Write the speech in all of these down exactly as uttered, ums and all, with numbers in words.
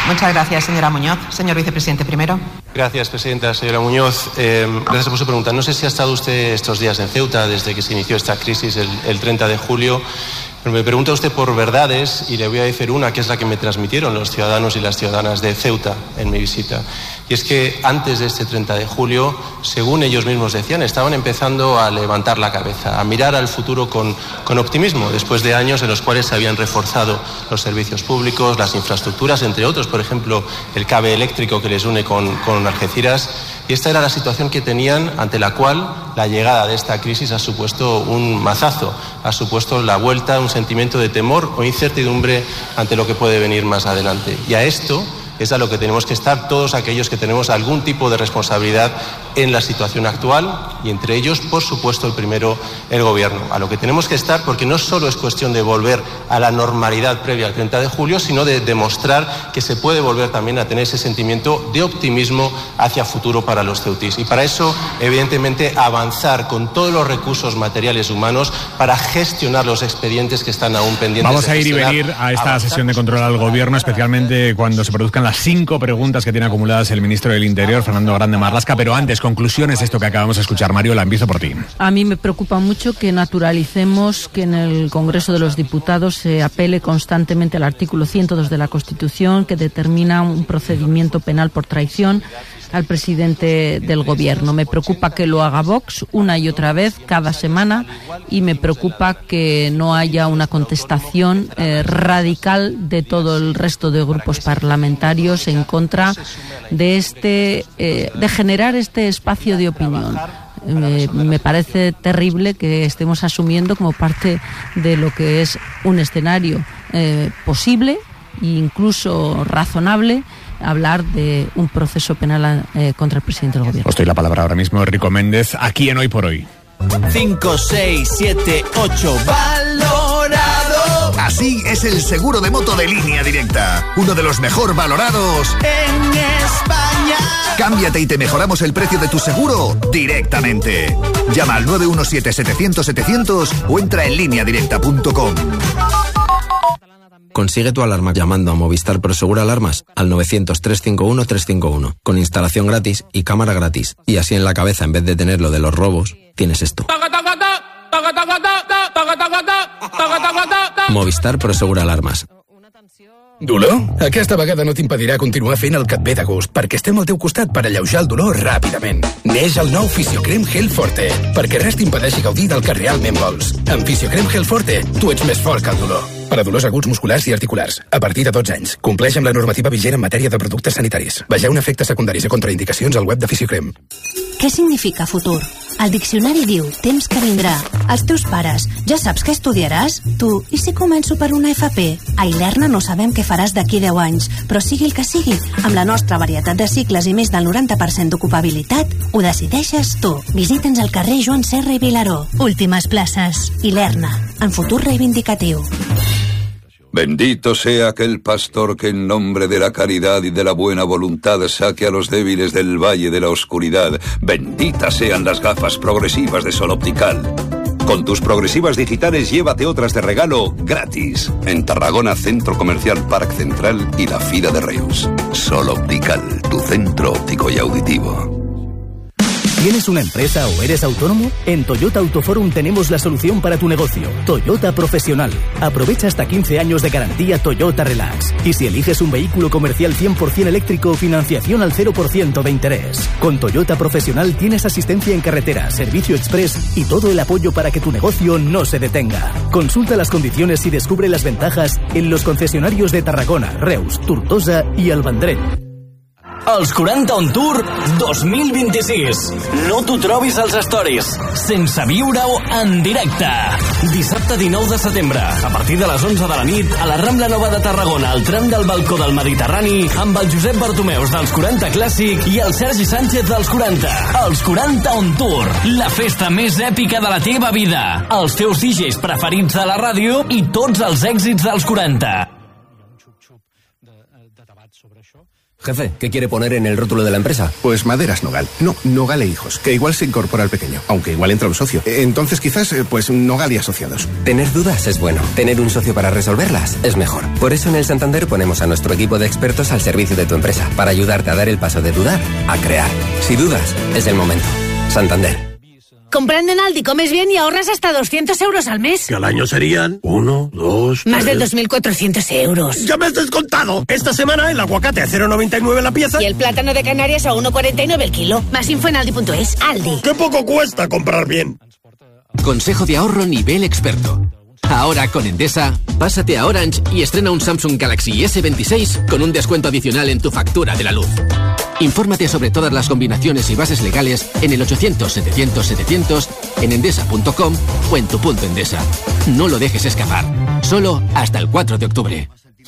Muchas gracias, señora Muñoz. Señor vicepresidente, primero. Gracias, presidenta. Señora Muñoz, eh, gracias por su pregunta. No sé si ha estado usted estos días en Ceuta desde que se inició esta crisis el, el treinta de julio. Pero me pregunta usted por verdades y le voy a decir una que es la que me transmitieron los ciudadanos y las ciudadanas de Ceuta en mi visita. Y es que antes de este treinta de julio, según ellos mismos decían, estaban empezando a levantar la cabeza, a mirar al futuro con, con optimismo, después de años en los cuales se habían reforzado los servicios públicos, las infraestructuras, entre otros, por ejemplo, el cable eléctrico que les une con, con Algeciras. Y esta era la situación que tenían, ante la cual la llegada de esta crisis ha supuesto un mazazo, ha supuesto la vuelta, un sentimiento de temor o incertidumbre ante lo que puede venir más adelante. Y a esto es a lo que tenemos que estar todos aquellos que tenemos algún tipo de responsabilidad en la situación actual y entre ellos, por supuesto, el primero, el Gobierno. A lo que tenemos que estar porque no solo es cuestión de volver a la normalidad previa al treinta de julio, sino de demostrar que se puede volver también a tener ese sentimiento de optimismo hacia futuro para los ceutís. Y para eso, evidentemente, avanzar con todos los recursos materiales humanos para gestionar los expedientes que están aún pendientes. Vamos a ir y gestionar, venir a esta avanzar. sesión de control al Gobierno, especialmente cuando se produzcan las cinco preguntas que tiene acumuladas el ministro del Interior, Fernando Grande Marlaska. Pero antes, conclusiones, esto que acabamos de escuchar. Mario, la empiezo por ti. A mí me preocupa mucho que naturalicemos que en el Congreso de los Diputados se apele constantemente al artículo ciento dos de la Constitución, que determina un procedimiento penal por traición al presidente del Gobierno. Me preocupa que lo haga Vox una y otra vez, cada semana, y me preocupa que no haya una contestación eh, radical de todo el resto de grupos parlamentarios en contra de este, eh, de generar este espacio de opinión. Me, me parece terrible que estemos asumiendo como parte de lo que es un escenario eh, posible e incluso razonable hablar de un proceso penal eh, contra el presidente del Gobierno. Os doy la palabra ahora mismo, Enrico Méndez, aquí en Hoy por Hoy. cinco, seis, siete, ocho, valorado. Así es el seguro de moto de Línea Directa, uno de los mejor valorados en España. Cámbiate y te mejoramos el precio de tu seguro directamente. Llama al nueve uno siete, setecientos, setecientos o entra en línea directa punto com. Consigue tu alarma llamando a Movistar Prosegur Alarmas al novecientos, trescientos cincuenta y uno, trescientos cincuenta y uno, con instalación gratis y cámara gratis. Y así en la cabeza, en vez de tener lo de los robos, tienes esto. Movistar Prosegur Alarmas. Dolor? Aquesta vegada no t'impedirà continuar fent el que et ve de gust, perquè estem al teu costat per alleujar el dolor ràpidament. Neix el nou Fisiocrem Gel Forte, perquè res t'impedeixi gaudir del que realment vols. Amb Fisiocrem Gel Forte, tu ets més fort que el dolor. Per a dolors aguts musculars i articulars, a partir de dotze anys. Compleix amb la normativa vigent en matèria de productes sanitaris. Vegeu efectes secundaris i contraindicacions al web de Fisiocrem. Què significa futur? El diccionari diu temps que vindrà. Els teus pares, ja saps què estudiaràs? Tu, i si començo per una F P? A Ilerna no sabem què faràs d'aquí deu anys, però sigui el que sigui, amb la nostra varietat de cicles i més del noranta per cent d'ocupabilitat, ho decideixes tu. Visita'ns al carrer Joan Serra i Vilaró. Últimes places. Ilerna, en futur reivindicatiu. Bendito sea aquel pastor que en nombre de la caridad y de la buena voluntad saque a los débiles del valle de la oscuridad. Benditas sean las gafas progresivas de Sol Optical. Con tus progresivas digitales llévate otras de regalo gratis. En Tarragona, Centro Comercial Parc Central y la Fira de Reus. Sol Optical, tu centro óptico y auditivo. ¿Tienes una empresa o eres autónomo? En Toyota Autoforum tenemos la solución para tu negocio. Toyota Profesional. Aprovecha hasta quince años de garantía Toyota Relax. Y si eliges un vehículo comercial cien por ciento eléctrico, financiación al cero por ciento de interés. Con Toyota Profesional tienes asistencia en carretera, servicio express y todo el apoyo para que tu negocio no se detenga. Consulta las condiciones y descubre las ventajas en los concesionarios de Tarragona, Reus, Tortosa y el Vendrell. Els quaranta On Tour dos mil vint-i-sis. No t'ho trobis als stories, sense viure-ho en directe. Dissabte dinou de setembre, a partir de les onze de la nit, a la Rambla Nova de Tarragona, al tram del balcó del Mediterrani, amb el Josep Bartomeus dels quaranta Clàssic i el Sergi Sánchez dels quaranta. Els quaranta On Tour, la festa més èpica de la teva vida. Els teus D Js preferits de la ràdio i tots els èxits dels quaranta. Jefe, ¿qué quiere poner en el rótulo de la empresa? Pues Maderas Nogal. No, Nogal e Hijos, que igual se incorpora al pequeño, aunque igual entra un socio. Entonces quizás, pues Nogal y Asociados. Tener dudas es bueno. Tener un socio para resolverlas es mejor. Por eso en el Santander ponemos a nuestro equipo de expertos al servicio de tu empresa, para ayudarte a dar el paso de dudar a crear. Si dudas, es el momento. Santander. Comprando en Aldi comes bien y ahorras hasta doscientos euros al mes. Que al año serían uno, dos... Más de dos mil cuatrocientos euros. ¡Ya me has descontado! Esta semana el aguacate a cero coma noventa y nueve la pieza. Y el plátano de Canarias a uno coma cuarenta y nueve el kilo. Más info en aldi punto es. Aldi. ¡Qué poco cuesta comprar bien! Consejo de ahorro nivel experto. Ahora con Endesa, pásate a Orange y estrena un Samsung Galaxy ese veintiséis con un descuento adicional en tu factura de la luz. Infórmate sobre todas las combinaciones y bases legales en el ochocientos setecientos setecientos, en endesa punto com o en tu punto Endesa. No lo dejes escapar. Solo hasta el cuatro de octubre.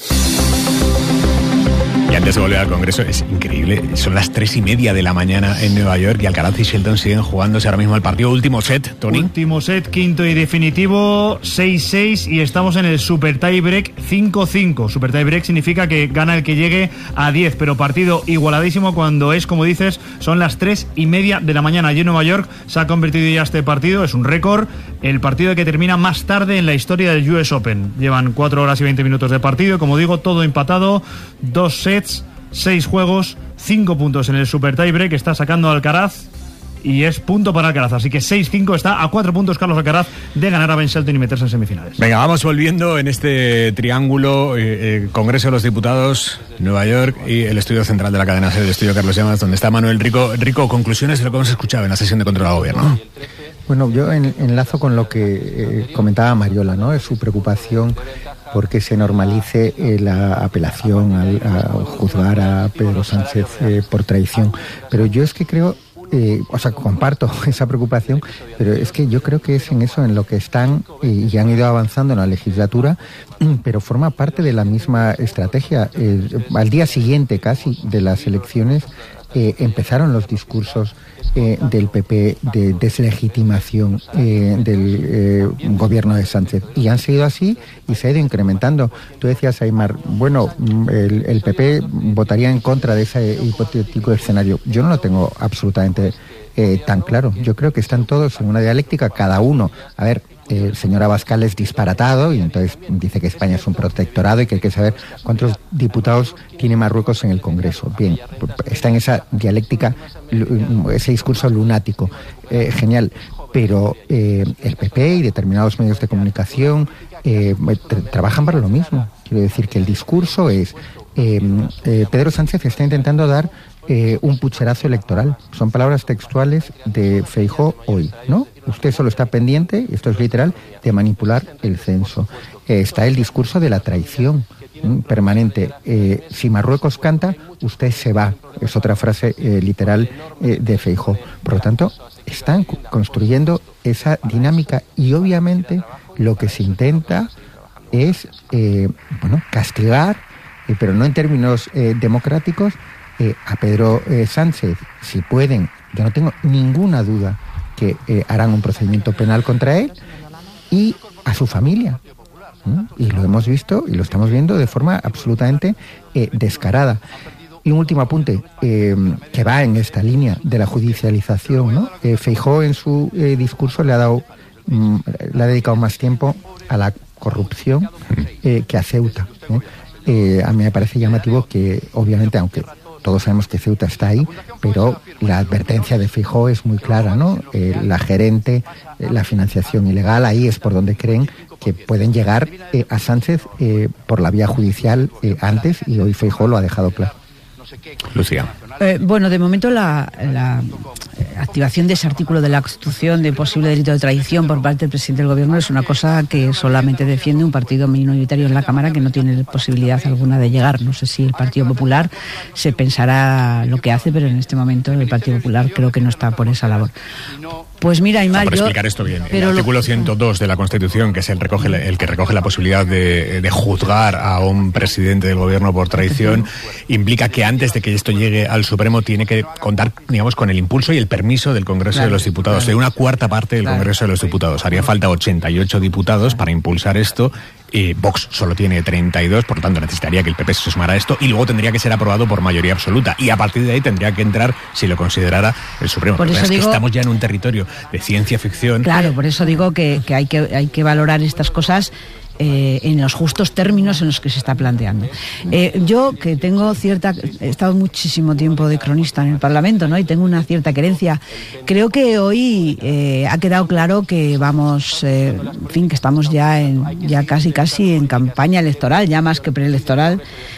Y antes de volver al Congreso, es increíble, son las tres y media de la mañana en Nueva York y Alcaraz y Shelton siguen jugándose ahora mismo el partido. Último set, Tony. Último set, quinto y definitivo, seis seis, y estamos en el Super Tie Break cinco cinco. Super Tie Break significa que gana el que llegue a diez, pero partido igualadísimo cuando es, como dices, son las tres y media de la mañana. Allí en Nueva York se ha convertido ya este partido, es un récord, el partido que termina más tarde en la historia del U S Open. Llevan cuatro horas y veinte minutos de partido, como digo, todo empatado, dos sets, seis juegos, cinco puntos en el Super Tie Break, está sacando Alcaraz y es punto para Alcaraz, así que seis cinco, está a cuatro puntos Carlos Alcaraz de ganar a Ben Shelton y meterse en semifinales. Venga, vamos volviendo en este triángulo, eh, eh, Congreso de los Diputados, Nueva York y el estudio central de la cadena SER, el estudio Carlos Llamas, donde está Manuel Rico. Rico, conclusiones de lo que hemos escuchado en la sesión de control al gobierno. Bueno, yo en, enlazo con lo que eh, comentaba Mariola, ¿no? Es su preocupación porque se normalice eh, la apelación al, a juzgar a Pedro Sánchez eh, por traición. Pero yo es que creo, eh, o sea, comparto esa preocupación, pero es que yo creo que es en eso en lo que están eh, y han ido avanzando en la legislatura, pero forma parte de la misma estrategia. Eh, al día siguiente casi de las elecciones eh, empezaron los discursos Eh, del P P de deslegitimación eh, del eh, gobierno de Sánchez, y han seguido así y se ha ido incrementando. Tú decías, Aymar, bueno, el, el P P votaría en contra de ese hipotético escenario. Yo no lo tengo absolutamente eh, tan claro. Yo creo que están todos en una dialéctica, cada uno. A ver, eh, el señor Abascal es disparatado y entonces dice que España es un protectorado y que hay que saber cuántos diputados tiene Marruecos en el Congreso. Bien, está en esa dialéctica, ese discurso lunático. Eh, genial. Pero eh, el P P y determinados medios de comunicación eh, tra- trabajan para lo mismo. Quiero decir que el discurso es eh, eh, Pedro Sánchez está intentando dar eh, un pucherazo electoral. Son palabras textuales de Feijóo hoy, ¿no? Usted solo está pendiente, y esto es literal, de manipular el censo. Eh, está el discurso de la traición ¿m? permanente. Eh, si Marruecos canta, usted se va. Es otra frase eh, literal eh, de Feijóo. Por lo tanto, están construyendo esa dinámica y obviamente lo que se intenta es eh, bueno, castigar, eh, pero no en términos eh, democráticos, eh, a Pedro eh, Sánchez. Si pueden, yo no tengo ninguna duda que eh, harán un procedimiento penal contra él y a su familia. ¿Mm? Y lo hemos visto y lo estamos viendo de forma absolutamente eh, descarada. Y un último apunte, eh, que va en esta línea de la judicialización, ¿no? Eh, Feijóo en su eh, discurso le ha dado, mm, le ha dedicado más tiempo a la corrupción eh, que a Ceuta, ¿eh? Eh, a mí me parece llamativo que, obviamente, aunque todos sabemos que Ceuta está ahí, pero la advertencia de Feijóo es muy clara, ¿no? Eh, la gerente, eh, la financiación ilegal, ahí es por donde creen que pueden llegar eh, a Sánchez eh, por la vía judicial eh, antes, y hoy Feijóo lo ha dejado claro. Lucía. Eh, bueno, de momento la, la activación de ese artículo de la Constitución de posible delito de traición por parte del presidente del Gobierno es una cosa que solamente defiende un partido minoritario en la Cámara que no tiene posibilidad alguna de llegar. No sé si el Partido Popular se pensará lo que hace, pero en este momento el Partido Popular creo que no está por esa labor. Pues mira, Aymar, para yo... explicar esto bien, el artículo lo... ciento dos de la Constitución, que es el, recoge, el que recoge la posibilidad de, de juzgar a un presidente del Gobierno por traición, implica que antes de que esto llegue al Supremo tiene que contar, digamos, con el impulso y el permiso del Congreso claro, de los Diputados, claro. de una cuarta parte del claro. Congreso de los Diputados. Haría falta ochenta y ocho diputados para impulsar esto, Eh, Vox solo tiene treinta y dos, por lo tanto necesitaría que el P P se sumara a esto y luego tendría que ser aprobado por mayoría absoluta. Y a partir de ahí tendría que entrar, si lo considerara, el Supremo. Por eso es digo, que estamos ya en un territorio de ciencia ficción. Claro, por eso digo que, que, hay, que hay que valorar estas cosas Eh, en los justos términos en los que se está planteando. Eh, yo, que tengo cierta... He estado muchísimo tiempo de cronista en el Parlamento, ¿no? Y tengo una cierta querencia. Creo que hoy eh, ha quedado claro que vamos... Eh, en fin, que estamos ya, en, ya casi casi en campaña electoral, ya más que preelectoral.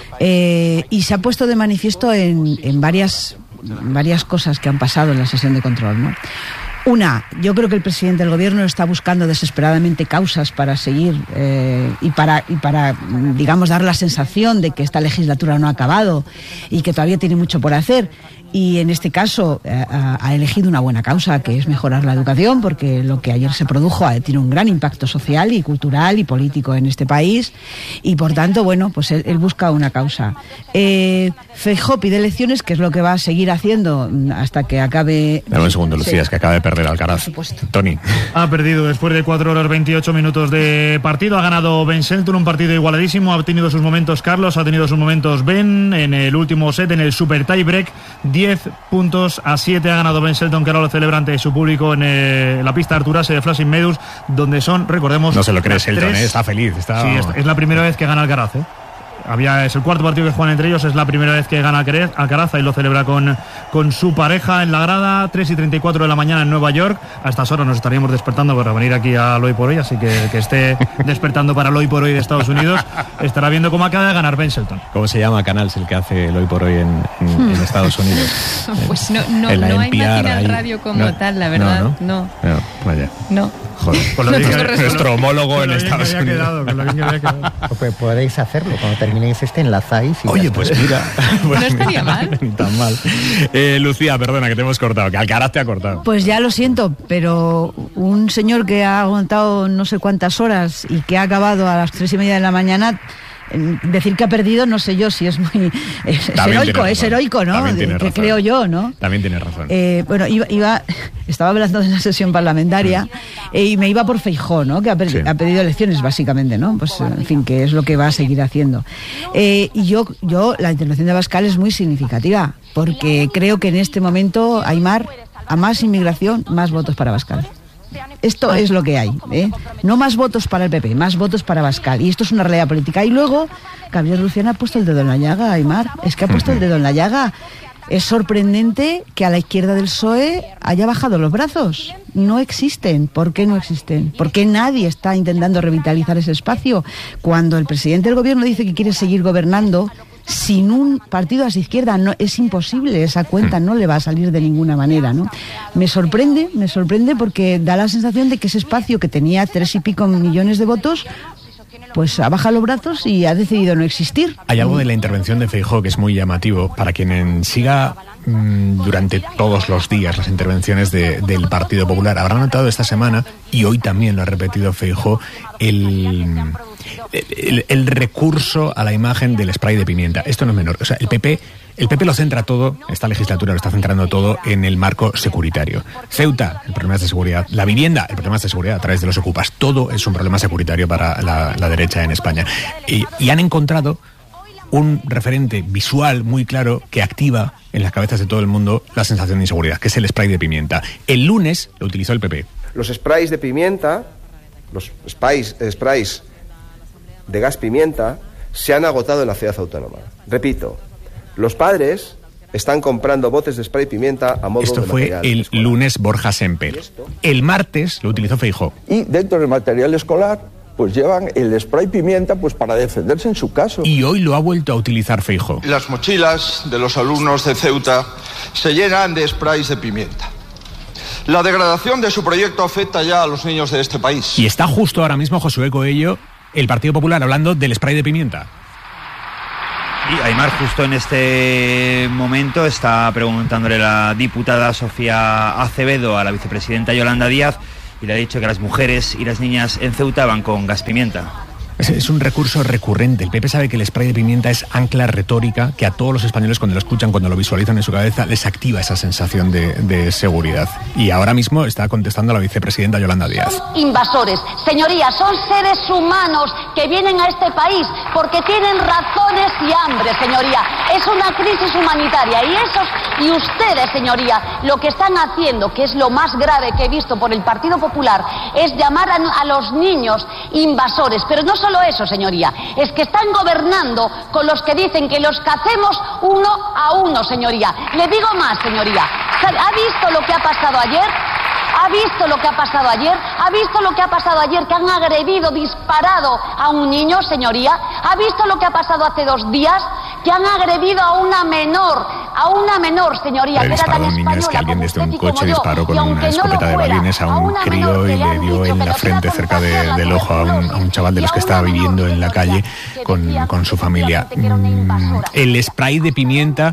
Eh, y se ha puesto de manifiesto en, en varias, varias cosas que han pasado en la sesión de control, ¿no? Una, yo creo que el presidente del gobierno está buscando desesperadamente causas para seguir eh, y para y para, digamos, dar la sensación de que esta legislatura no ha acabado y que todavía tiene mucho por hacer. Y en este caso eh, ha elegido una buena causa, que es mejorar la educación, porque lo que ayer se produjo eh, tiene un gran impacto social y cultural y político en este país. Y por tanto, bueno, pues él, él busca una causa. Eh, Feijóo pide elecciones, que es lo que va a seguir haciendo hasta que acabe... Dame un segundo, Lucía, sí. Es que acaba de perder Alcaraz. Tony. Ha perdido después de cuatro horas veintiocho minutos de partido. Ha ganado Ben Shelton, un partido igualadísimo. Ha tenido sus momentos Carlos, ha tenido sus momentos Ben. En el último set, en el super tie break, diez puntos a siete ha ganado Ben Shelton, que ahora lo celebra ante su público en eh, la pista Arturase de Flushing Meadows, donde son, recordemos... No se lo cree Shelton, tres... ¿eh? Está feliz. Está... Sí, es, es la primera vez que gana Alcaraz, ¿eh? Había, es el cuarto partido que juegan entre ellos, es la primera vez que gana Alcaraz y lo celebra con, con su pareja en la grada. Tres y treinta y cuatro de la mañana en Nueva York. A estas horas nos estaríamos despertando para venir aquí a Hoy por Hoy, así que que esté despertando para el Hoy por Hoy de Estados Unidos estará viendo cómo acaba de ganar Ben Shelton. ¿Cómo se llama Canals el que hace el Hoy por Hoy en, en, en Estados Unidos? Pues no, no, no hay National Radio como no, tal, la verdad, no. No, no. no vaya. No. Joder, con lo no que nuestro homólogo en Estados Unidos. Quedado, con lo bien que había quedado. Pues podéis hacerlo, cuando terminéis este enlazáis. Y Oye, pues mira. Pues no estaría mal. Ni tan mal. Eh, Lucía, perdona que te hemos cortado, que Alcaraz te ha cortado. Pues ya lo siento, pero un señor que ha aguantado no sé cuántas horas y que ha acabado a las tres y media de la mañana... Decir que ha perdido, no sé yo si es muy... Es, es heroico, es heroico, ¿no? Que creo yo, ¿no? También tienes razón. Eh, bueno, iba, iba, estaba hablando de la sesión parlamentaria eh, y me iba por Feijóo, ¿no? Que ha, sí. ha pedido elecciones, básicamente, ¿no? Pues, en fin, que es lo que va a seguir haciendo. Eh, y yo, yo, la intervención de Abascal es muy significativa, porque creo que en este momento, Aimar, a más inmigración, más votos para Abascal. Esto es lo que hay, ¿eh? No más votos para el P P, más votos para Abascal. Y esto es una realidad política. Y luego, Gabriel Rufián ha puesto el dedo en la llaga, Aimar. Es que ha puesto el dedo en la llaga. Es sorprendente que a la izquierda del P S O E haya bajado los brazos. No existen. ¿Por qué no existen? ¿Por qué nadie está intentando revitalizar ese espacio? Cuando el presidente del gobierno dice que quiere seguir gobernando... sin un partido a su izquierda no, es imposible, esa cuenta no le va a salir de ninguna manera, ¿no? Me sorprende, me sorprende porque da la sensación de que ese espacio que tenía tres y pico millones de votos, pues ha bajado los brazos y ha decidido no existir. Hay algo de la intervención de Feijóo que es muy llamativo para quien siga mmm, durante todos los días las intervenciones de, del Partido Popular. Habrá notado esta semana, y hoy también lo ha repetido Feijóo, el... El, el recurso a la imagen del spray de pimienta. Esto no es menor. O sea, el P P, el P P lo centra todo, esta legislatura lo está centrando todo en el marco securitario. Ceuta, el problema es de seguridad. La vivienda, el problema es de seguridad a través de los ocupas. Todo es un problema securitario para la, la derecha en España. Y, y han encontrado un referente visual muy claro que activa en las cabezas de todo el mundo la sensación de inseguridad, que es el spray de pimienta. El lunes lo utilizó el P P. Los sprays de pimienta, los sprays, sprays de gas pimienta se han agotado en la ciudad autónoma. Repito, los padres están comprando botes de spray pimienta a modo Esto de fue material el escolar. lunes Borja Semper. El martes lo utilizó Feijóo. Y dentro del material escolar pues llevan el spray pimienta pues para defenderse en su caso. Y hoy lo ha vuelto a utilizar Feijóo. Las mochilas de los alumnos de Ceuta se llenan de sprays de pimienta. La degradación de su proyecto afecta ya a los niños de este país. Y está justo ahora mismo Josué Coello, el Partido Popular, hablando del spray de pimienta. Y Aimar, justo en este momento está preguntándole la diputada Sofía Acevedo a la vicepresidenta Yolanda Díaz y le ha dicho que las mujeres y las niñas en Ceuta van con gas pimienta. Es, es un recurso recurrente. El P P sabe que el spray de pimienta es ancla retórica que a todos los españoles, cuando lo escuchan, cuando lo visualizan en su cabeza, les activa esa sensación de, de seguridad. Y ahora mismo está contestando a la vicepresidenta Yolanda Díaz. Son invasores. Señorías, son seres humanos que vienen a este país porque tienen razones y hambre, señoría. Es una crisis humanitaria y esos y ustedes, señoría, lo que están haciendo, que es lo más grave que he visto por el Partido Popular, es llamar a, a los niños invasores. Pero no solo eso, señoría, es que están gobernando con los que dicen que los cacemos uno a uno, señoría. Le digo más, señoría. ¿Ha visto lo que ha pasado ayer? ¿Ha visto lo que ha pasado ayer? ¿Ha visto lo que ha pasado ayer? Que han agredido, disparado a un niño, señoría. ¿Ha visto lo que ha pasado hace dos días? Que han agredido a una menor, a una menor, señoría. El disparo a un niño es que alguien desde un coche disparó con una escopeta de balines a un crío y le dio en la frente, cerca de, del ojo, a un, a un chaval de los que estaba viviendo en la calle con, con su familia. Mm, el spray de pimienta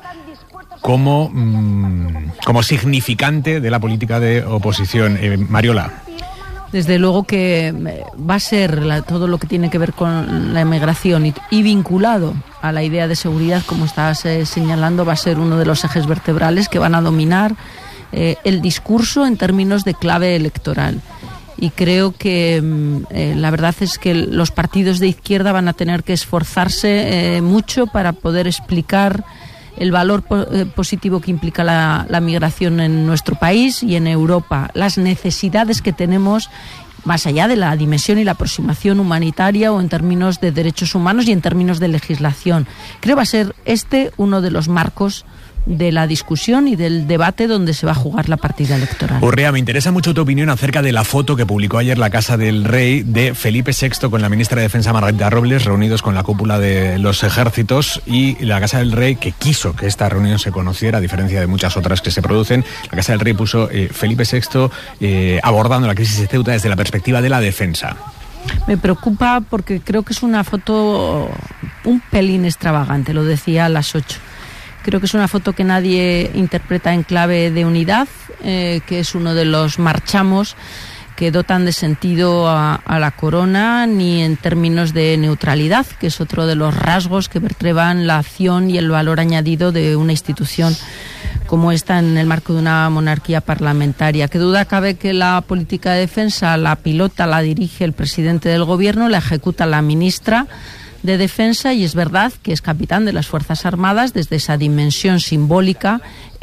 como, mmm, como significante de la política de oposición. Eh, Mariola. Desde luego que va a ser la, todo lo que tiene que ver con la inmigración y, y vinculado a la idea de seguridad, como estás eh, señalando, va a ser uno de los ejes vertebrales que van a dominar eh, el discurso en términos de clave electoral. Y creo que eh, la verdad es que los partidos de izquierda van a tener que esforzarse eh, mucho para poder explicar el valor po- eh, positivo que implica la, la migración en nuestro país y en Europa, las necesidades que tenemos más allá de la dimensión y la aproximación humanitaria o en términos de derechos humanos y en términos de legislación. Creo que va a ser este uno de los marcos de la discusión y del debate donde se va a jugar la partida electoral. Urrea, me interesa mucho tu opinión acerca de la foto que publicó ayer la Casa del Rey de Felipe sexto con la ministra de Defensa Margarita Robles, reunidos con la cúpula de los ejércitos, y la Casa del Rey, que quiso que esta reunión se conociera, a diferencia de muchas otras que se producen. La Casa del Rey puso eh, Felipe sexto eh, abordando la crisis de Ceuta desde la perspectiva de la defensa. Me preocupa porque creo que es una foto un pelín extravagante, lo decía a las ocho. Creo que es una foto que nadie interpreta en clave de unidad, eh, que es uno de los marchamos que dotan de sentido a, a la corona, ni en términos de neutralidad, que es otro de los rasgos que vertebran la acción y el valor añadido de una institución como esta en el marco de una monarquía parlamentaria. Qué duda cabe que la política de defensa la pilota, la dirige el presidente del gobierno, la ejecuta la ministra de Defensa, y es verdad que es capitán de las Fuerzas Armadas. Desde esa dimensión simbólica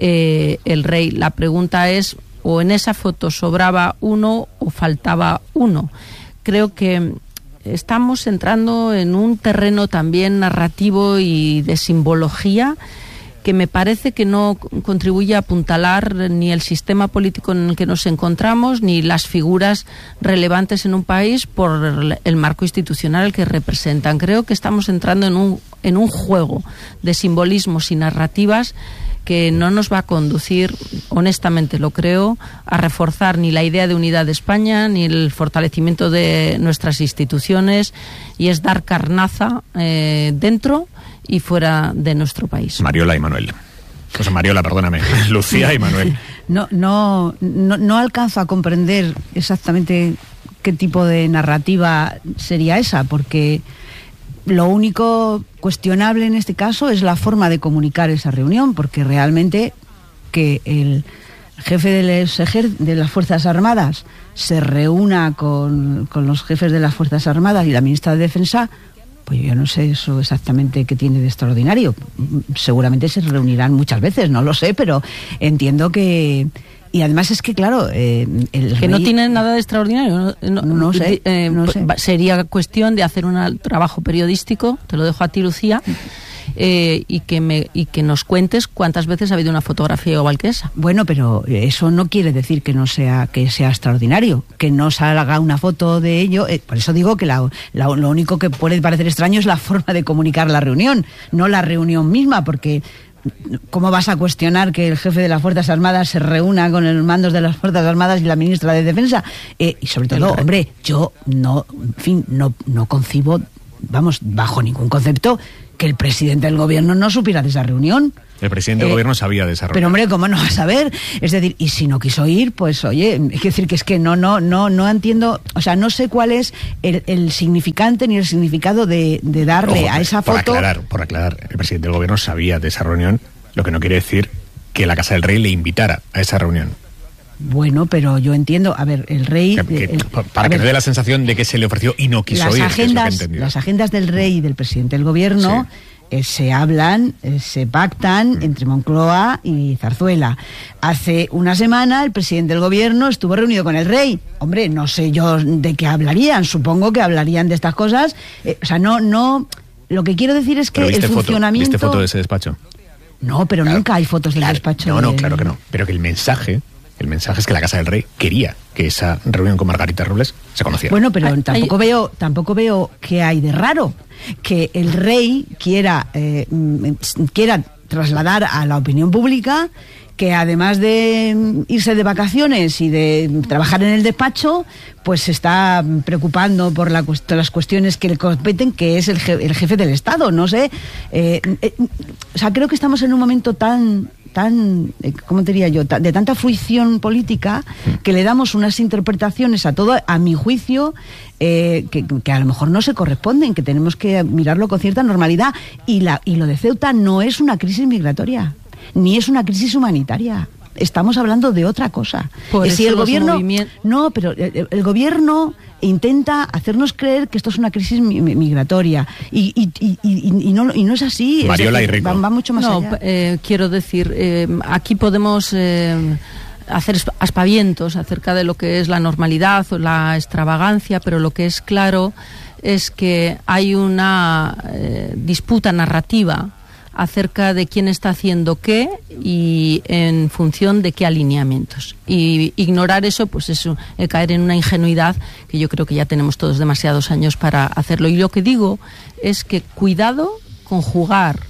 eh, el rey. La pregunta es, o en esa foto sobraba uno o faltaba uno. Creo que estamos entrando en un terreno también narrativo y de simbología que me parece que no contribuye a apuntalar ni el sistema político en el que nos encontramos, ni las figuras relevantes en un país por el marco institucional que representan. Creo que estamos entrando en un, en un juego de simbolismos y narrativas que no nos va a conducir, honestamente lo creo, a reforzar ni la idea de unidad de España, ni el fortalecimiento de nuestras instituciones, y es dar carnaza eh, dentro y fuera de nuestro país. Mariola y Manuel. O sea, Mariola, perdóname. Lucía y Manuel. No, no, no, no alcanzo a comprender exactamente qué tipo de narrativa sería esa, porque lo único cuestionable en este caso es la forma de comunicar esa reunión, porque realmente que el jefe de, los ejer- de las Fuerzas Armadas se reúna con, con los jefes de las Fuerzas Armadas y la ministra de Defensa, pues yo no sé eso exactamente qué tiene de extraordinario. Seguramente se reunirán muchas veces, no lo sé, pero entiendo que... Y además es que, claro... Eh, el que rey... no tiene nada de extraordinario. No, no, no sé, eh, no sé. Sería cuestión de hacer un trabajo periodístico, te lo dejo a ti, Lucía, eh, y, que me, y que nos cuentes cuántas veces ha habido una fotografía igual que esa. Bueno, pero eso no quiere decir que no sea que sea extraordinario, que no salga una foto de ello. Eh, por eso digo que la, la, lo único que puede parecer extraño es la forma de comunicar la reunión, no la reunión misma, porque... ¿Cómo vas a cuestionar que el jefe de las Fuerzas Armadas se reúna con los mandos de las Fuerzas Armadas y la ministra de Defensa? Eh, y sobre todo, hombre, yo no, en fin, no, no concibo, vamos, bajo ningún concepto, que el presidente del gobierno no supiera de esa reunión. El presidente del Eh, gobierno sabía de esa reunión. Pero hombre, ¿cómo no va a saber? Es decir, y si no quiso ir, pues oye, es decir que es que no, no, no, no entiendo, o sea, no sé cuál es el, el significante ni el significado de, de darle Ojo, a esa por foto. Aclarar, por aclarar, el presidente del gobierno sabía de esa reunión, lo que no quiere decir que la Casa del Rey le invitara a esa reunión. Bueno, pero yo entiendo, a ver, el rey... Que- que- el- para a que ver, no dé la sensación de que se le ofreció y no quiso las ir, que es lo que he agendas, entendido. las agendas del rey y del presidente del gobierno eh, se hablan, eh, se pactan entre Moncloa y Zarzuela. Hace una semana el presidente del gobierno estuvo reunido con el rey. Hombre, no sé yo de qué hablarían, supongo que hablarían de estas cosas. Eh, o sea, no, no... Lo que quiero decir es que Pero el ¿viste foto, funcionamiento... ¿Viste foto de ese despacho? No, pero nunca hay fotos del despacho. No, no, de- claro que no. Pero que el mensaje, el mensaje es que la Casa del Rey quería que esa reunión con Margarita Robles se conociera. Bueno, pero tampoco veo, tampoco veo qué hay de raro que el rey quiera, eh, mm, quiera trasladar a la opinión pública que además de mm, irse de vacaciones y de mm, trabajar en el despacho, pues se está mm, preocupando por la cuest- las cuestiones que le competen, que es el, je- el jefe del Estado. No sé, eh, eh, o sea, creo que estamos en un momento tan tan, eh, ¿cómo te diría yo?, ta- de tanta fruición política que le damos unas interpretaciones a todo, a mi juicio, eh, que, que a lo mejor no se corresponden, que tenemos que mirarlo con cierta normalidad. Y, la, y lo de Ceuta no es una crisis migratoria, ni es una crisis humanitaria. Estamos hablando de otra cosa. Por Eh, si eso el los gobierno movimien- no, pero el, el gobierno intenta hacernos creer que esto es una crisis mi- mi- migratoria y, y, y, y- y no, y no es así. Es Mariola decir, y Rico. Va, va mucho más no, allá. eh, quiero decir, eh, aquí podemos eh, hacer esp- aspavientos acerca de lo que es la normalidad o la extravagancia, pero lo que es claro es que hay una eh, disputa narrativa acerca de quién está haciendo qué y en función de qué alineamientos. Y ignorar eso, pues es un- el caer en una ingenuidad que yo creo que ya tenemos todos demasiados años para hacerlo. Y lo que digo es que cuidado con jugar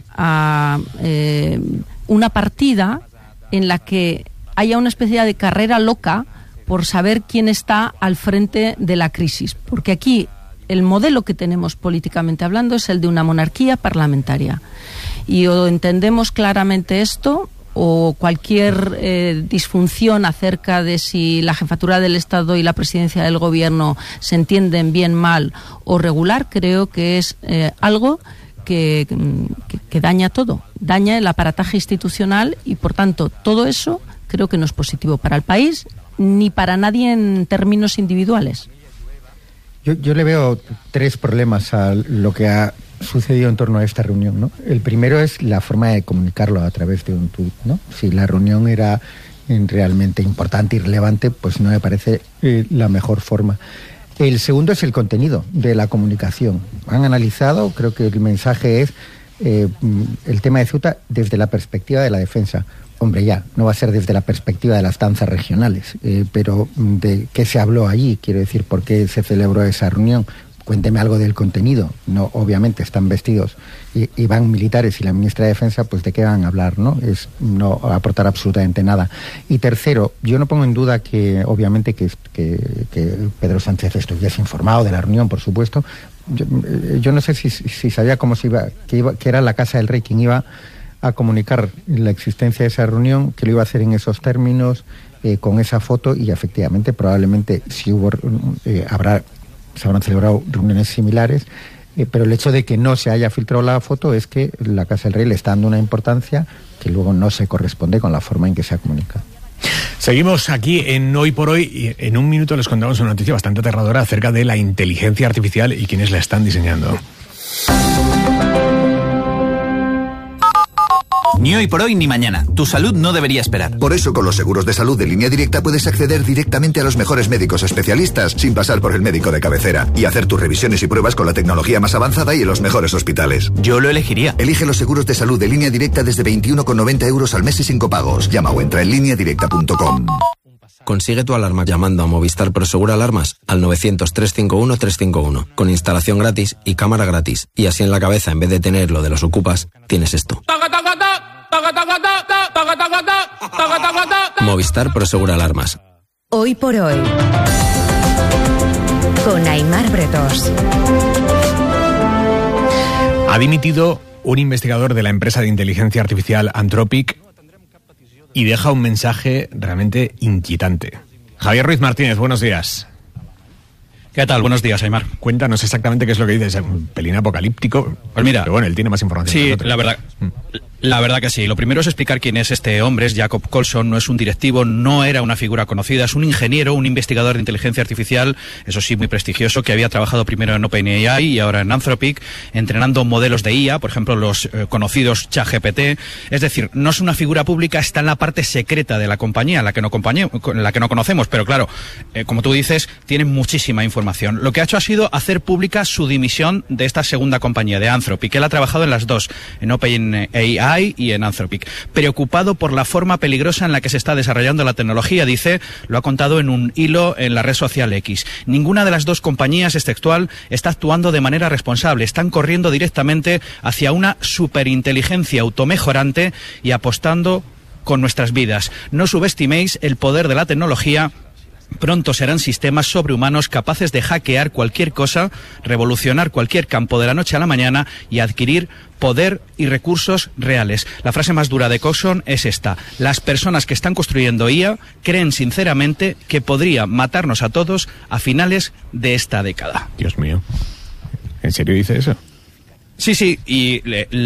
a eh, una partida en la que haya una especie de carrera loca por saber quién está al frente de la crisis. Porque aquí el modelo que tenemos políticamente hablando es el de una monarquía parlamentaria. Y o entendemos claramente esto, o cualquier eh, disfunción acerca de si la jefatura del Estado y la presidencia del gobierno se entienden bien, mal o regular, creo que es eh, algo que, que, que daña todo, daña el aparataje institucional y, por tanto, todo eso creo que no es positivo para el país ni para nadie en términos individuales. Yo, yo le veo tres problemas a lo que ha sucedido en torno a esta reunión, ¿no? El primero es la forma de comunicarlo a través de un tuit, ¿no? Si la reunión era eh, realmente importante y relevante, pues no me parece eh, la mejor forma. El segundo es el contenido de la comunicación. Han analizado, creo que el mensaje es eh, el tema de Ceuta desde la perspectiva de la defensa. Hombre, ya, no va a ser desde la perspectiva de las danzas regionales, eh, pero de qué se habló allí, quiero decir, por qué se celebró esa reunión. Cuénteme algo del contenido. No, obviamente están vestidos y, y van militares y la ministra de Defensa, pues de qué van a hablar, ¿no? Es no aportar absolutamente nada. Y tercero, yo no pongo en duda que, obviamente, que, que, que Pedro Sánchez estuviese informado de la reunión, por supuesto. Yo, yo no sé si, si sabía cómo se iba que, iba, que era la Casa del Rey quien iba a comunicar la existencia de esa reunión, que lo iba a hacer en esos términos, eh, con esa foto, y efectivamente, probablemente, si hubo, eh, habrá, se habrán celebrado reuniones similares, eh, pero el hecho de que no se haya filtrado la foto es que la Casa del Rey le está dando una importancia que luego no se corresponde con la forma en que se ha comunicado. Seguimos aquí en Hoy por Hoy y en un minuto les contamos una noticia bastante aterradora acerca de la inteligencia artificial y quienes la están diseñando. Ni hoy por hoy ni mañana. Tu salud no debería esperar. Por eso, con los seguros de salud de Línea Directa puedes acceder directamente a los mejores médicos especialistas sin pasar por el médico de cabecera y hacer tus revisiones y pruebas con la tecnología más avanzada y en los mejores hospitales. Yo lo elegiría. Elige los seguros de salud de Línea Directa desde veintiuno con noventa euros al mes y sin copagos. Llama o entra en línea directa punto com. Consigue tu alarma llamando a Movistar Prosegur Alarmas al novecientos, trescientos cincuenta y uno, trescientos cincuenta y uno, con instalación gratis y cámara gratis. Y así en la cabeza, en vez de tener lo de los ocupas, tienes esto. Movistar Prosegur Alarmas. Hoy por hoy, con Aimar Bretos. Ha dimitido un investigador de la empresa de inteligencia artificial Anthropic y deja un mensaje realmente inquietante. Javier Ruiz Martínez, buenos días. ¿Qué tal? Buenos días, Aymar. Cuéntanos exactamente qué es lo que dices. Un pelín apocalíptico. Pues mira, pero bueno, él tiene más información. Sí, la verdad, la verdad que sí. Lo primero es explicar quién es este hombre. Es Jacob Colson, no es un directivo, no era una figura conocida, es un ingeniero, un investigador de inteligencia artificial, eso sí, muy prestigioso, que había trabajado primero en OpenAI y ahora en Anthropic, entrenando modelos de I A, por ejemplo, los eh, conocidos ChatGPT. Es decir, no es una figura pública, está en la parte secreta de la compañía, la que no, compañía, la que no conocemos, pero claro, eh, como tú dices, tiene muchísima información. Lo que ha hecho ha sido hacer pública su dimisión de esta segunda compañía, de Anthropic. Él ha trabajado en las dos, en OpenAI y en Anthropic. Preocupado por la forma peligrosa en la que se está desarrollando la tecnología, dice, lo ha contado en un hilo en la red social X. Ninguna de las dos compañías, es textual, está actuando de manera responsable. Están corriendo directamente hacia una superinteligencia automejorante y apostando con nuestras vidas. No subestiméis el poder de la tecnología. Pronto serán sistemas sobrehumanos capaces de hackear cualquier cosa, revolucionar cualquier campo de la noche a la mañana y adquirir poder y recursos reales. La frase más dura de Colson es esta: las personas que están construyendo I A creen sinceramente que podría matarnos a todos a finales de esta década. Dios mío, ¿en serio dice eso? Sí, sí, y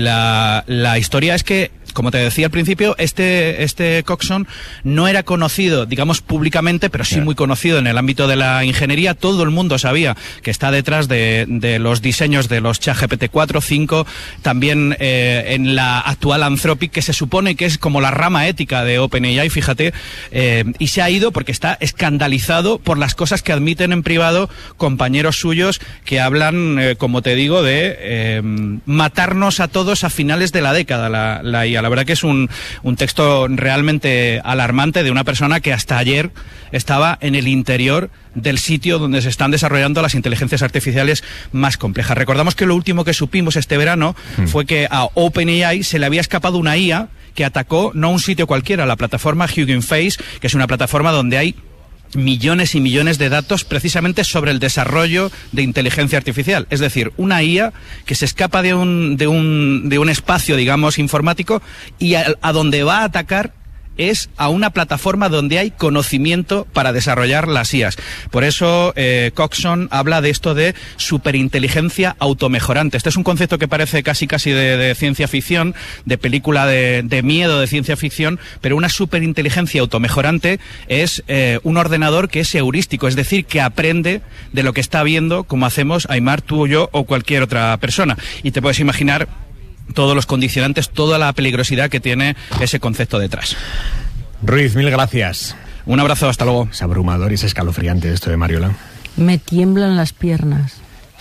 la, la historia es que, como te decía al principio, este, este Colson no era conocido, digamos, públicamente, pero sí muy conocido en el ámbito de la ingeniería. Todo el mundo sabía que está detrás de, de los diseños de los ChatGPT cuatro, cinco, también eh, en la actual Anthropic, que se supone que es como la rama ética de OpenAI, fíjate, eh, y se ha ido porque está escandalizado por las cosas que admiten en privado compañeros suyos que hablan, eh, como te digo, de eh, matarnos a todos a finales de la década, la, la I A. La verdad que es un, un texto realmente alarmante de una persona que hasta ayer estaba en el interior del sitio donde se están desarrollando las inteligencias artificiales más complejas. Recordamos que lo último que supimos este verano mm. fue que a OpenAI se le había escapado una I A que atacó no un sitio cualquiera, la plataforma Hugging Face, que es una plataforma donde hay millones y millones de datos precisamente sobre el desarrollo de inteligencia artificial. Es decir, una I A que se escapa de un, de un, de un espacio, digamos, informático y a, a donde va a atacar es a una plataforma donde hay conocimiento para desarrollar las I As. Por eso eh, Colson habla de esto de superinteligencia automejorante. Este es un concepto que parece casi casi de, de ciencia ficción, de película de, de miedo de ciencia ficción, pero una superinteligencia automejorante es eh, un ordenador que es heurístico, es decir, que aprende de lo que está viendo, como hacemos Aymar, tú o yo o cualquier otra persona. Y te puedes imaginar todos los condicionantes, toda la peligrosidad que tiene ese concepto detrás. Ruiz, mil gracias. Un abrazo, hasta luego. Es abrumador y es escalofriante esto de Mariola. Me tiemblan las piernas.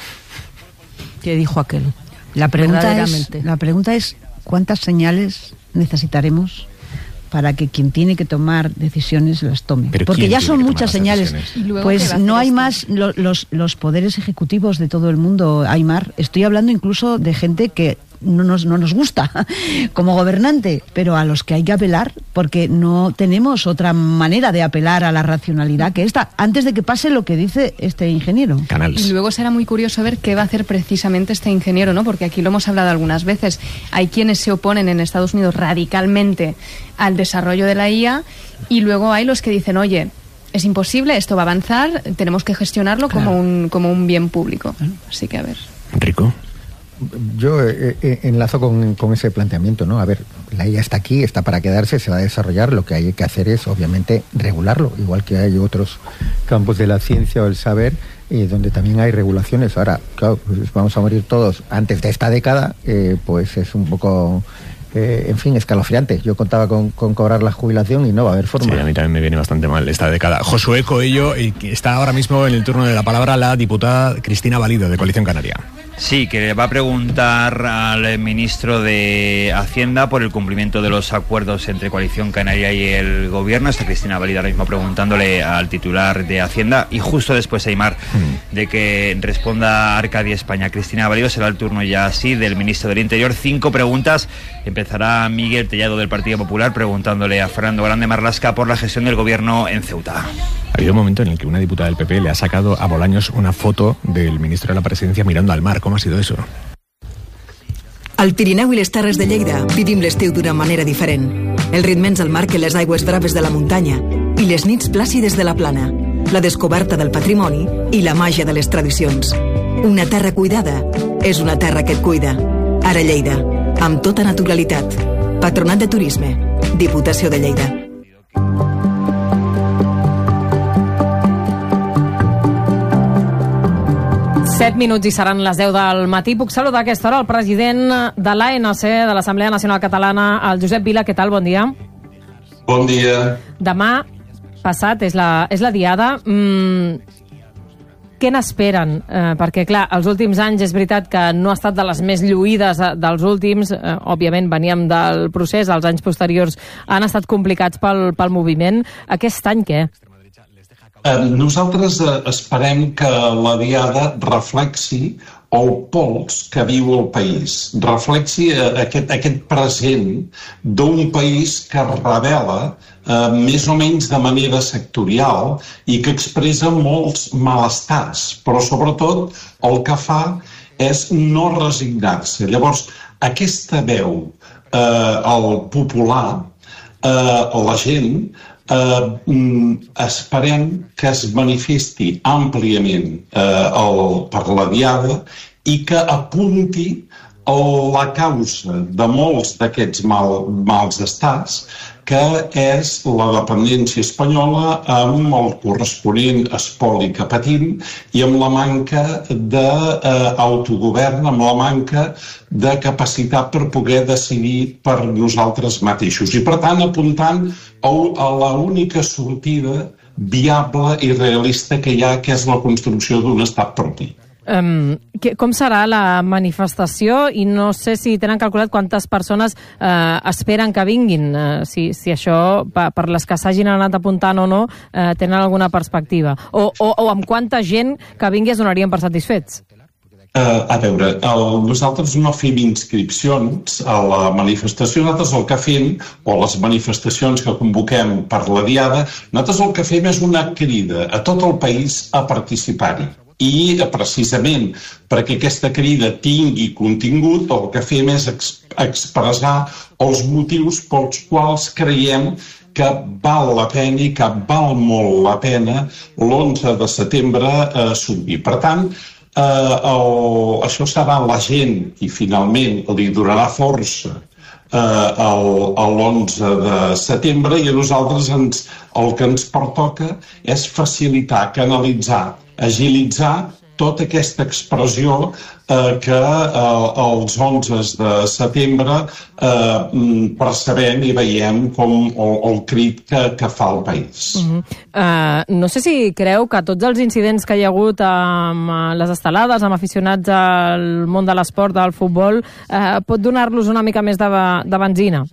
¿Qué dijo aquel? La pregunta es, la pregunta es ¿cuántas señales necesitaremos para que quien tiene que tomar decisiones las tome? Porque ya son muchas señales. Pues no hay más lo, los, los poderes ejecutivos de todo el mundo, Aymar. Estoy hablando incluso de gente que no nos, no nos gusta como gobernante, pero a los que hay que apelar, porque no tenemos otra manera de apelar a la racionalidad que esta, antes de que pase lo que dice este ingeniero. Canales. Y luego será muy curioso ver qué va a hacer precisamente este ingeniero, ¿no? Porque aquí lo hemos hablado algunas veces. Hay quienes se oponen en Estados Unidos radicalmente al desarrollo de la I A y luego hay los que dicen, oye, es imposible, esto va a avanzar, tenemos que gestionarlo claro. como un como un bien público. Así que a ver. Enrico. Yo eh, eh, enlazo con, con ese planteamiento, ¿no? A ver, la I A está aquí, está para quedarse, se va a desarrollar. Lo que hay que hacer es, obviamente, regularlo, igual que hay otros campos de la ciencia o el saber, eh, donde también hay regulaciones. Ahora, claro, pues vamos a morir todos antes de esta década, eh, pues es un poco... Eh, en fin, escalofriante. Yo contaba con, con cobrar la jubilación y no va a haber forma. Sí, a mí también me viene bastante mal esta década. Josué Coello, y está ahora mismo en el turno de la palabra la diputada Cristina Valido, de Coalición Canaria. Sí, que le va a preguntar al ministro de Hacienda por el cumplimiento de los acuerdos entre Coalición Canaria y el Gobierno. Está Cristina Valido ahora mismo preguntándole al titular de Hacienda y justo después, Aymar, mm. de que responda Arcadia España. Cristina Valido, será el turno ya así del ministro del Interior. Cinco preguntas. Empezará Miguel Tellado del Partido Popular preguntándole a Fernando Grande Marlaska por la gestión del Gobierno en Ceuta. Ha habido un momento en el que una diputada del P P le ha sacado a Bolaños una foto del ministro de la Presidencia mirando al mar. ¿Cómo ha sido eso? Al Pirineu i les Terres de Lleida vivim l'estiu d'una manera diferent. El ritme ens el marquen les aigües braves de la muntanya i les nits plàcides de la plana, la descoberta del patrimoni i la màgia de les tradicions. Una terra cuidada és una terra que et cuida. Ara Lleida, amb tota naturalitat. Patronat de Turisme, Diputació de Lleida. Set minuts i seran les deu del matí. Puc saludar a aquesta hora el president de l'A N C, de l'Assemblea Nacional Catalana, el Josep Vila. Què tal? Bon dia. Bon dia. Demà passat és la, és la diada. Mm, què n'esperen? Eh, perquè, clar, els últims anys és veritat que no ha estat de les més lluïdes dels últims. Eh, òbviament, veníem del procés. Els anys posteriors han estat complicats pel, pel moviment. Aquest any, què? Eh, nosaltres eh, esperem que la diada reflexi el pols que viu el país, reflexi eh, aquest, aquest present d'un país que revela eh, més o menys de manera sectorial i que expressa molts malestars, però sobretot el que fa és no resignar-se. Llavors, aquesta veu, eh, el popular, eh, la gent, Uh, esperem que es manifesti àmpliament uh, el, per la diada i que apunti la causa de molts d'aquests mal, mals estats, que és la dependència espanyola amb el corresponent espoli que patim i amb la manca d'autogovern, amb la manca de capacitat per poder decidir per nosaltres mateixos. I per tant apuntant a la única sortida viable i realista que hi ha, que és la construcció d'un estat propi. Um, que, com serà la manifestació? I no sé si tenen calculat quantes persones uh, esperen que vinguin, uh, si, si això, pa, per les que s'hagin anat apuntant o no, uh, tenen alguna perspectiva. O, o, o amb quanta gent que vingui es donarien per satisfets? Uh, a veure, el, nosaltres no fem inscripcions a la manifestació, nosaltres el que fem, o les manifestacions que convoquem per la diada, nosaltres el que fem és una crida a tot el país a participar-hi. I precisament perquè aquesta crida tingui contingut, el que fem és expressar els motius pels quals creiem que val la pena i que val molt la pena l'onze de setembre eh, sortir. Per tant, eh, el, això serà la gent i finalment li donarà força eh, l'onze de setembre, i a nosaltres ens, el que ens pertoca és facilitar, canalitzar, agilitzar tota aquesta expressió eh, que eh, els onze de setembre eh, percebem i veiem com el, el crit que, que fa el país. Uh-huh. uh, no sé si creu que tots els incidents que hi ha hagut amb les estelades, amb aficionats al món de l'esport, del futbol, uh, pot donar-los una mica més de, de benzina?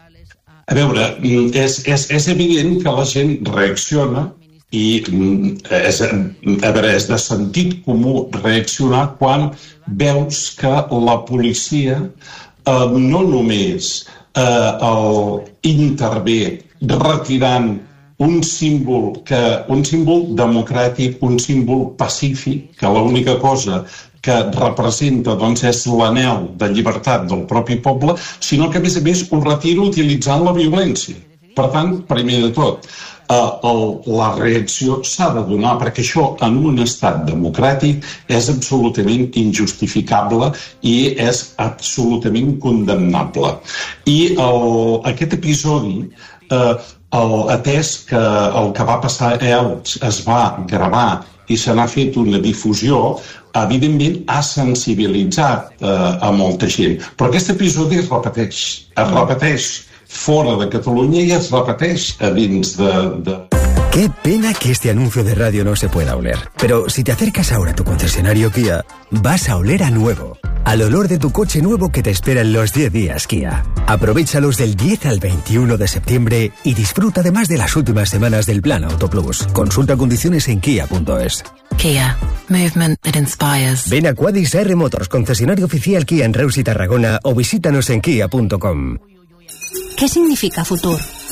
A veure, és, és, és evident que la gent reacciona i és, a veure, és de sentit comú reaccionar quan veus que la policia eh, no només eh, el, intervé retirant un símbol, que, un símbol democràtic, un símbol pacífic, que l'única cosa que representa doncs, és l'anhel de llibertat del propi poble, sinó que a més a més ho retira utilitzant la violència. Per tant, primer de tot, Uh, el, la reacció s'ha de donar, perquè això en un estat democràtic és absolutament injustificable i és absolutament condemnable. I el, aquest episodi, uh, el, atès que el que va passar a Elx es va gravar i se n'ha fet una difusió, evidentment ha sensibilitzat uh, a molta gent. Però aquest episodi es repeteix, es repeteix fora de Cataluña y es repeteix a dins de, de... Qué pena que este anuncio de radio no se pueda oler. Pero si te acercas ahora a tu concesionario Kia, vas a oler a nuevo. Al olor de tu coche nuevo que te espera en los diez días Kia. Aprovéchalos del diez al veintiuno de septiembre y disfruta además de las últimas semanas del plan Auto Plus. Consulta condiciones en kia punto es. Kia. Movement that inspires. Ven a Quadis R Motors, concesionario oficial Kia en Reus y Tarragona, o visítanos en kia punto com. ¿Qué significa futur?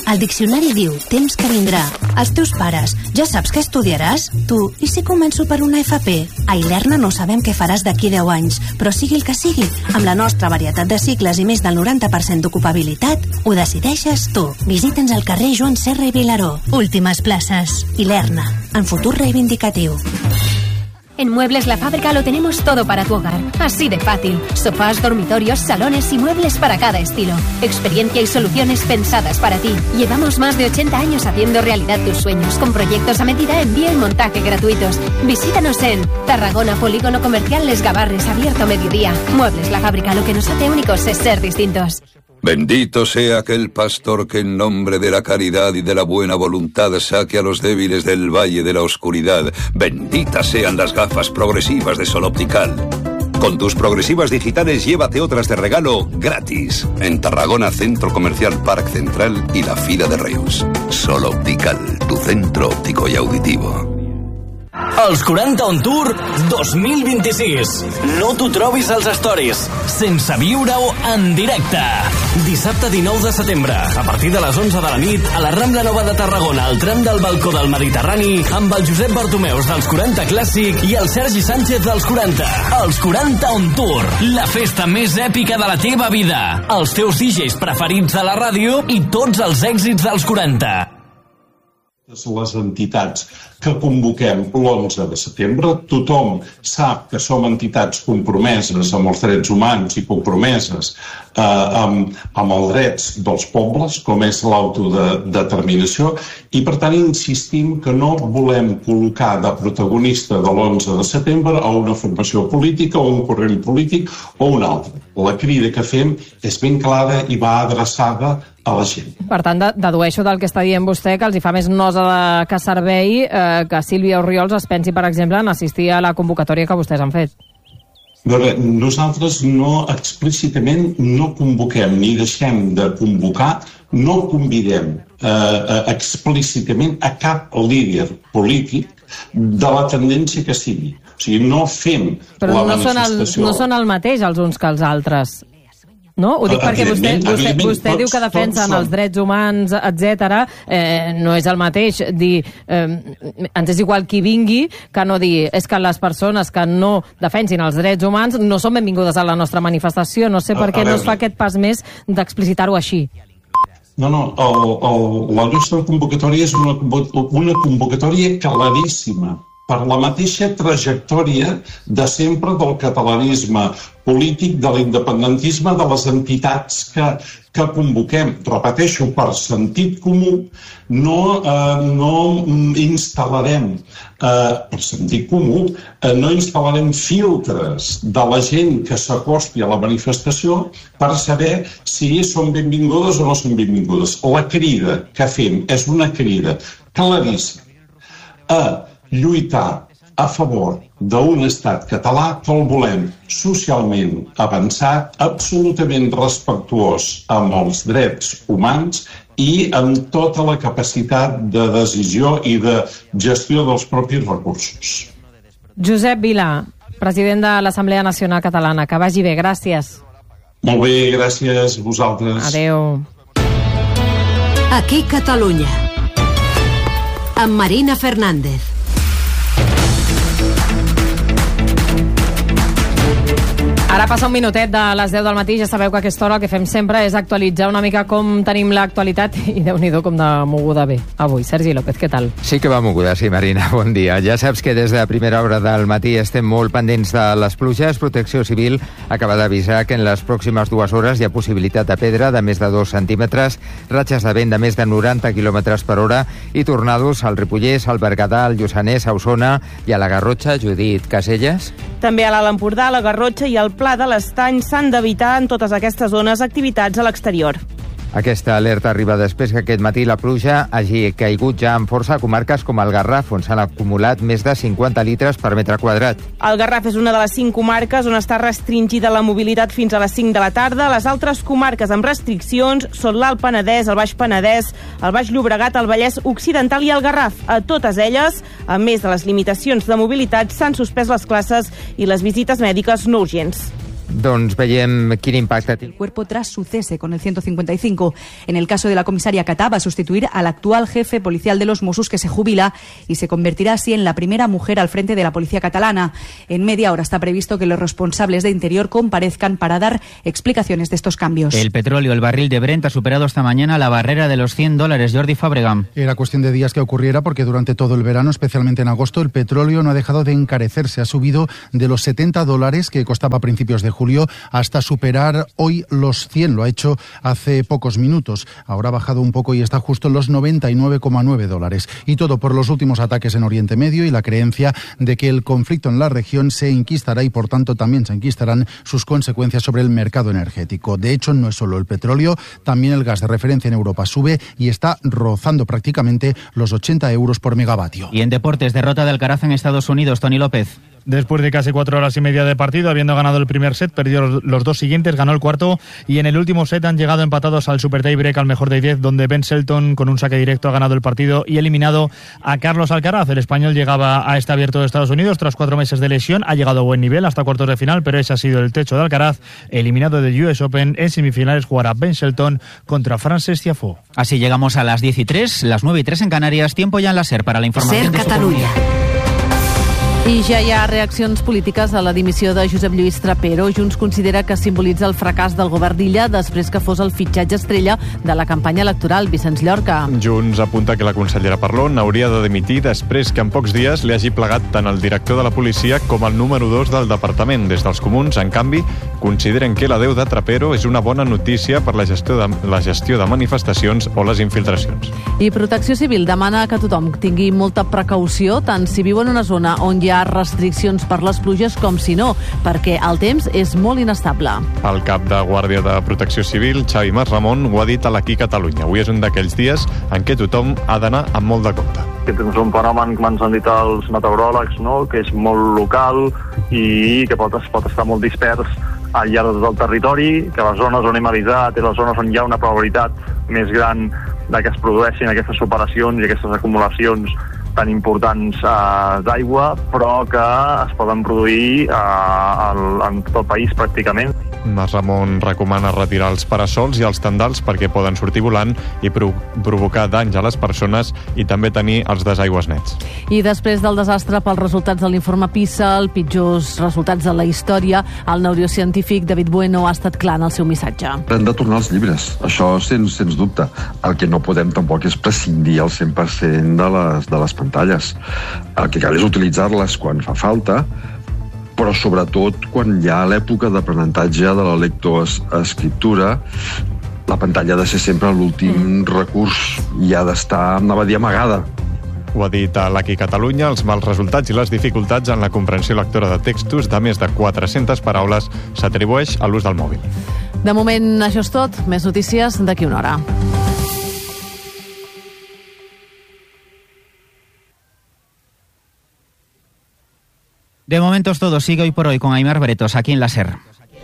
El diccionari diu temps que vindrà. Els teus pares, ja saps què estudiaràs? Tu, i si començo per una F P? A Ilerna no sabem què faràs d'aquí deu anys, però sigui el que sigui, amb la nostra varietat de cicles i més del noranta per cent d'ocupabilitat, ho decideixes tu. Visita'ns al carrer Joan Serra i Vilaró. Últimes places. Ilerna, en futur reivindicatiu. En Muebles La Fábrica lo tenemos todo para tu hogar. Así de fácil. Sofás, dormitorios, salones y muebles para cada estilo. Experiencia y soluciones pensadas para ti. Llevamos más de ochenta años haciendo realidad tus sueños, con proyectos a medida, envío y montaje gratuitos. Visítanos en Tarragona, Polígono Comercial Les Gavarres, abierto a mediodía. Muebles La Fábrica, lo que nos hace únicos es ser distintos. Bendito sea aquel pastor que en nombre de la caridad y de la buena voluntad saque a los débiles del valle de la oscuridad. Benditas sean las gafas progresivas de Sol Optical. Con tus progresivas digitales llévate otras de regalo gratis. En Tarragona, Centro Comercial Parc Central y la Fira de Reus. Sol Optical, tu centro óptico y auditivo. Els quaranta On Tour dos mil vint-i-sis. No t'ho trobis als stories, sense viure-ho en directe. Dissabte dinou de setembre, a partir de les onze de la nit, a la Rambla Nova de Tarragona, al tram del Balcó del Mediterrani, amb el Josep Bartomeus dels quaranta Clàssic i el Sergi Sánchez dels quaranta. Els quaranta On Tour, la festa més èpica de la teva vida. Els teus D Js preferits a la ràdio i tots els èxits dels quaranta. Les entitats que convoquem l'onze de setembre, tothom sap que som entitats compromeses amb els drets humans i compromeses eh, amb, amb els drets dels pobles, com és l'autodeterminació, i per tant insistim que no volem col·locar de protagonista de l'onze de setembre a una formació política o un corrent polític o un altre. La crida que fem és ben clara i va adreçada a la gent. Per tant, de, dedueixo del que està dient vostè que els hi fa més nosa de que servei eh, que Sílvia Orriols es pensi, per exemple, en assistir a la convocatòria que vostès han fet. Veure, nosaltres no explícitament no convoquem ni deixem de convocar, no convidem eh, explícitament a cap líder polític de la tendència que sigui. O sigui, no fem Però la no són, el, manifestació... no són el mateix els uns que els altres. No? Ho dic perquè vostè, vostè, vostè diu que defensen els drets humans, etcètera. Eh, no és el mateix dir eh, ens és igual qui vingui que no dir és que les persones que no defensin els drets humans no són benvingudes a la nostra manifestació. No sé per què no es fa aquest pas més d'explicitar-ho així. No, no, el, el, la nostra convocatòria és una, una convocatòria claríssima per la mateixa trajectòria de sempre del catalanisme polític, de l'independentisme, de les entitats que, que convoquem. Repeteixo, per sentit comú, no, eh, no instal·larem, eh, per sentit comú, eh, no instal·larem filtres de la gent que s'acosti a la manifestació per saber si són benvingudes o no són benvingudes. La crida que fem és una crida claríssima a lluitar a favor d'un estat català que el volem socialment avançat, absolutament respectuós amb els drets humans i amb tota la capacitat de decisió i de gestió dels propis recursos. Josep Vilà, president de l'Assemblea Nacional Catalana, que vagi bé, gràcies. Molt bé, gràcies a vosaltres. Adéu. Aquí Catalunya, amb Marina Fernández. Ara passa un minutet de les deu del matí, ja sabeu que a aquesta hora el que fem sempre és actualitzar una mica com tenim l'actualitat i Déu-n'hi-do com de moguda bé. Avui, Sergi López, què tal? Sí que va moguda, sí, Marina, bon dia. Ja saps que des de primera hora del matí estem molt pendents de les pluges. Protecció Civil acaba d'avisar que en les pròximes dues hores hi ha possibilitat de pedra de més de dos centímetres, ratxes de vent de més de noranta quilòmetres per hora i tornados al Ripollès, al Berguedà, al Lluçanès, a Osona i a la Garrotxa. Judit Caselles. També a l'Alt Empordà, la Garrotxa i el Pla de l'Estany s'han d'evitar en totes aquestes zones activitats a l'exterior. Aquesta alerta arriba després que aquest matí la pluja hagi caigut ja amb força a comarques com el Garraf, on s'han acumulat més de cinquanta litres per metre quadrat. El Garraf és una de les cinc comarques on està restringida la mobilitat fins a les cinc de la tarda. Les altres comarques amb restriccions són l'Alt Penedès, el Baix Penedès, el Baix Llobregat, el Vallès Occidental i el Garraf. A totes elles, a més de les limitacions de mobilitat, s'han suspès les classes i les visites mèdiques no urgents. Doncs veiem quin impacte té. El cuerpo tras su cese con el ciento cincuenta y cinco. En el caso de la comisaria Catá, va a sustituir al actual jefe policial de los Mossos, que se jubila y se convertirá así en la primera mujer al frente de la policía catalana. En media hora está previsto que los responsables de Interior comparezcan para dar explicaciones de estos cambios. El petróleo, el barril de Brent, ha superado esta mañana la barrera de los cien dólares. Jordi Fábrega. Era cuestión de días que ocurriera, porque durante todo el verano, especialmente en agosto, el petróleo no ha dejado de encarecerse. Ha subido de los setenta dólares que costaba a principios de julio hasta superar hoy los cien. Lo ha hecho hace pocos minutos. Ahora ha bajado un poco y está justo en los noventa y nueve coma nueve dólares. Y todo por los últimos ataques en Oriente Medio y la creencia de que el conflicto en la región se enquistará y, por tanto, también se enquistarán sus consecuencias sobre el mercado energético. De hecho, no es solo el petróleo, también el gas de referencia en Europa sube y está rozando prácticamente los ochenta euros por megavatio. Y en deportes, derrota de Alcaraz en Estados Unidos. Tony López. Después de casi cuatro horas y media de partido, habiendo ganado el primer set, perdió los dos siguientes, ganó el cuarto y en el último set han llegado empatados al super tie-break al mejor de diez, donde Ben Shelton con un saque directo ha ganado el partido y eliminado a Carlos Alcaraz. El español llegaba a este abierto de Estados Unidos tras cuatro meses de lesión, ha llegado a buen nivel hasta cuartos de final, pero ese ha sido el techo de Alcaraz. Eliminado del U S Open, en semifinales jugará Ben Shelton contra Frances Tiafoe. Así llegamos a las diez y tres, las nueve y tres en Canarias, tiempo ya en la SER para la información. SER Catalunya. I ja hi ha reaccions polítiques a la dimissió de Josep Lluís Trapero. Junts considera que simbolitza el fracàs del govern d'Illa després que fos el fitxatge estrella de la campanya electoral. Vicenç Llorca. Junts apunta que la consellera Parlon hauria de dimitir després que en pocs dies li hagi plegat tant el director de la policia com el número dos del departament. Des dels comuns, en canvi, consideren que l'adeu de Trapero és una bona notícia per la gestió de, la gestió de manifestacions o les infiltracions. I Protecció Civil demana que tothom tingui molta precaució, tant si viu en una zona on hi ha restriccions per les pluges com si no, perquè el temps és molt inestable. El cap de Guàrdia de Protecció Civil, Xavi Mas Ramon, ho ha dit a l'Aquí Catalunya. Avui és un d'aquells dies en què tothom ha d'anar amb molt de compte. Aquest és un fenomen, com ens han dit els meteoròlegs, no? Que és molt local i que pot, pot estar molt dispers al llarg de tot el territori, que les zones on hem avisat i les zones on hi ha una probabilitat més gran de que es produeixin aquestes superacions i aquestes acumulacions tan importants eh, d'aigua, però que es poden produir eh, en tot el país pràcticament. Mas Ramon recomana retirar els parasols i els tendals perquè poden sortir volant i pro provocar danys a les persones i també tenir els desaigües nets. I després del desastre pels resultats de l'informe PISA, els pitjors resultats de la història, el neurocientífic David Bueno ha estat clar en el seu missatge. Hem de tornar als llibres, això sens, sens dubte. El que no podem tampoc és prescindir al cent per cent de les, de les pantalles. El que cal és utilitzar-les quan fa falta, però sobretot quan hi ha l'època d'aprenentatge de la lectoescriptura, la pantalla ha de ser sempre l'últim recurs i ha d'estar, anava a dir, amagada. Ho ha dit a l'Aquí Catalunya, els mals resultats i les dificultats en la comprensió lectora de textos de més de quatre-centes paraules s'atribueix a l'ús del mòbil. De moment, això és tot. Més notícies d'aquí una hora. De momento es todo. Sigue hoy por hoy con Aimar Bretos, aquí en la SER.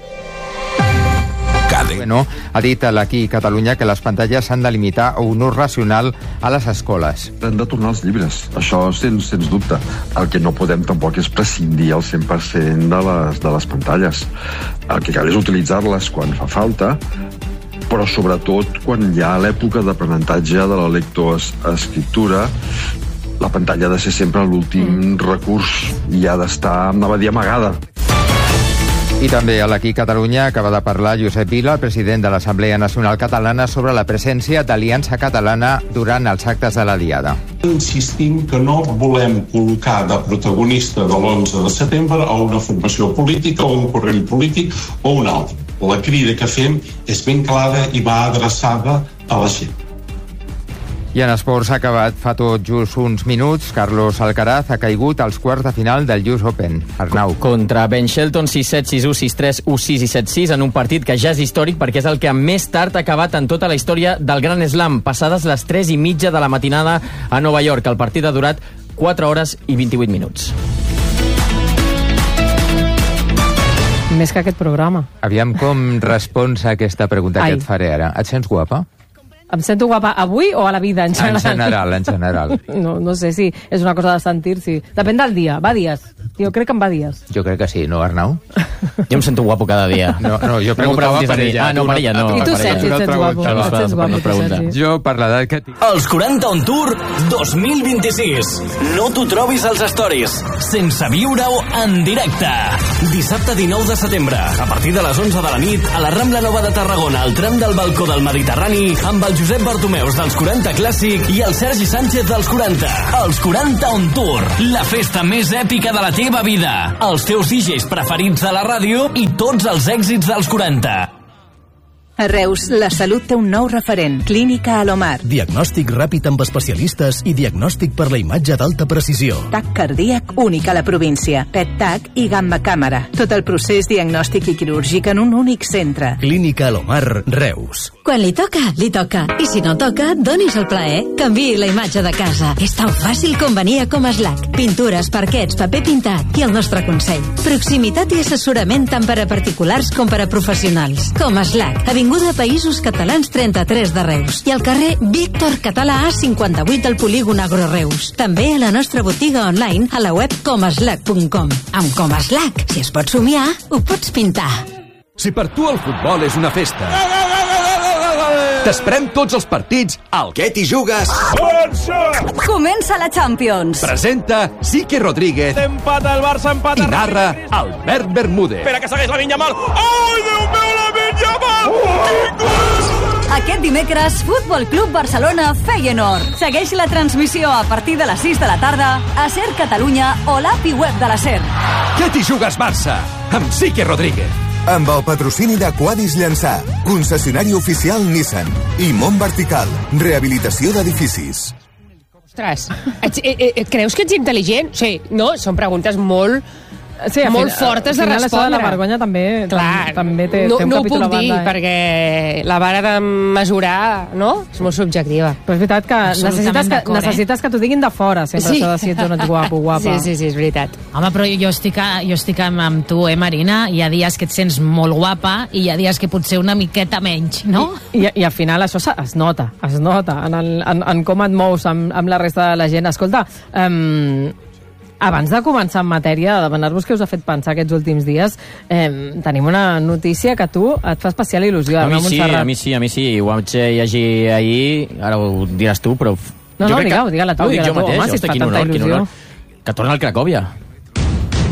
Bueno, ha dit a l'Aquí Catalunya que les pantalles s'han de limitar a un ús racional a les escoles. Hem de tornar als llibres, això sens, sens dubte. El que no podem tampoc és prescindir al cent per cent de les, de les pantalles. El que cal és utilitzar-les quan fa falta, però sobretot quan hi ha l'època d'aprenentatge de la lectoescriptura, la pantalla ha de ser sempre l'últim recurs i ha d'estar, anava a dir, amagada. I també a l'Aquí Catalunya acaba de parlar Josep Vila, el president de l'Assemblea Nacional Catalana, sobre la presència d'Aliança Catalana durant els actes de la Diada. Insistim que no volem col·locar de protagonista de l'onze de setembre a una formació política o un corrent polític o un altre. La crida que fem és ben clara i va adreçada a la gent. I en esports ha acabat fa tot just uns minuts. Carlos Alcaraz ha caigut als quarts de final del U S Open. Arnau. Contra Ben Shelton, sis set, sis u, sis tres, u sis i set sis, en un partit que ja és històric perquè és el que més tard ha acabat en tota la història del Gran Slam, passades les tres i mitja de la matinada a Nova York. El partit ha durat quatre hores i vint-i-vuit minuts. Més que aquest programa. Aviam com respons a aquesta pregunta Ai. que et faré ara. Et sents guapa? Em sento guapa avui o a la vida, en general? En general, en general. No, no sé si és una cosa de sentir, sí. Depèn del dia, va dies. Jo crec que em va dies. Jo crec que sí, no, Arnau? Jo em sento guapo cada dia. No, no, jo preguntava per ella. Ah, no, per ella, no. I tu, Sergi, et sents guapo. Et sents guapo, tu, Sergi. Jo, per l'edat que tinc... Els quaranta on Tour dos mil vint-i-sis. No t'ho trobis als stories. Sense viure-ho en directe. Dissabte dinou de setembre, a partir de les onze de la nit, a la Rambla Nova de Tarragona, al tram del balcó del Mediterrani, amb el Josep Bartomeus dels quaranta Clàssic i el Sergi Sánchez dels quaranta. Els quaranta on Tour, la festa més èpica de la teva vida. Els teus D Js preferits de la ràdio i tots els èxits dels quaranta. A Reus, la salut té un nou referent. Clínica Alomar. Diagnòstic ràpid amb especialistes i diagnòstic per la imatge d'alta precisió. TAC cardíac únic a la província. P E T-TAC i gamma càmera. Tot el procés diagnòstic i quirúrgic en un únic centre. Clínica Alomar, Reus. Quan li toca, li toca. I si no toca, donis el plaer. Canviï la imatge de casa. És tan fàcil com venir a Comaslac. Pintures, parquets, paper pintat i el nostre consell. Proximitat i assessorament tant per a particulars com per a professionals. Comaslac, Avinguda Països Catalans trenta-tres de Reus i al carrer Víctor Català A cinquanta-vuit del polígon Agroreus. També a la nostra botiga online a la web comaslac punt com. Amb Comaslac, si es pot somiar, ho pots pintar. Si per tu el futbol és una festa, t'esperem tots els partits al Què t'hi jugues? Comença la Champions. Presenta Sique Rodríguez. Empata el Barça, empata. I narra Albert Bermúdez. Espera que segueix la Vinya Mal. Ai, Déu meu, la Vinya Mal! Aquest dimecres, Futbol Club Barcelona Feyenoord. Segueix la transmissió a partir de les sis de la tarda a Ser Catalunya o l'A P I web de la Ser. Què t'hi jugues, Barça? Amb Sique Rodríguez. Amb el patrocini de Quadis Llançà, concessionari oficial Nissan i Mont Vertical, rehabilitació d'edificis. Ostres, ets, eh, eh, creus que ets intel·ligent? Sí, no, són preguntes molt... Sí, molt final, fortes de respondre. Això de la vergonya també, Clar, també té, no, té un no ho capítol puc a banda. dir, Eh? perquè la vara de mesurar, no?, és molt subjectiva. Però és veritat que necessites que, necessites que t'ho diguin de fora, sempre, Sí. això de si ets o no ets guapo, guapa. Sí, sí, sí, és veritat. Home, però jo estic, a, jo estic amb, amb tu, eh, Marina? Hi ha dies que et sents molt guapa i hi ha dies que potser una miqueta menys, no? I, i al final això se- es nota, es nota en, el, en, en com et mous amb, amb la resta de la gent. Escolta, um, abans de començar en matèria, de demanar-vos què us ha fet pensar aquests últims dies, eh, tenim una notícia que a tu et fa especial il·lusió. A mi Arnau sí, Montserrat. a mi sí, a mi sí. Ho vaig llegir ahir, ara ho diràs tu, però... No, jo no, crec digue-ho, que- digue-la tu, ho dic digue-la jo tu. mateix, Home, si et ostres, fa quin tanta honor, quin il·lusió. honor. Que torna al Cracòvia.